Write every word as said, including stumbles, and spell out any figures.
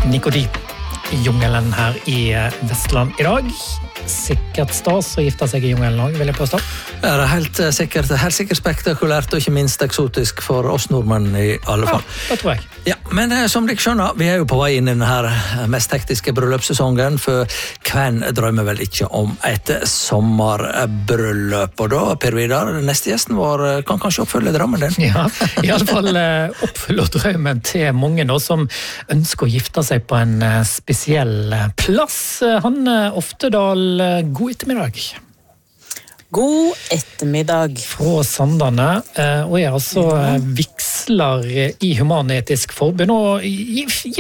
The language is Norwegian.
Nikodi i jungelen her i Vestland i dag. Sikkert stas å gifte seg i jungelen også, vil jeg påstå. Det er helt sikkert, helt sikkert spektakulært og ikke minst eksotisk for oss nordmenn i alle fall. Ja, det tror jeg. Ja, men som dere skjønner, vi er jo på vei inn i denne mest hektiske bryllupssesongen, for hvem drømmer vel ikke om et sommerbryllup? Og da, Per Vidar, neste gjesten vår kan kanskje oppfylle drømmen din? Ja, i alle fall oppfylle drømmen til mange da, som ønsker å gifte seg på en spesiell plass. Hanne Oftedal, god ettermiddag. God ettermiddag. Fra Sandane, og er altså vigsler i Human-Etisk Forbund, og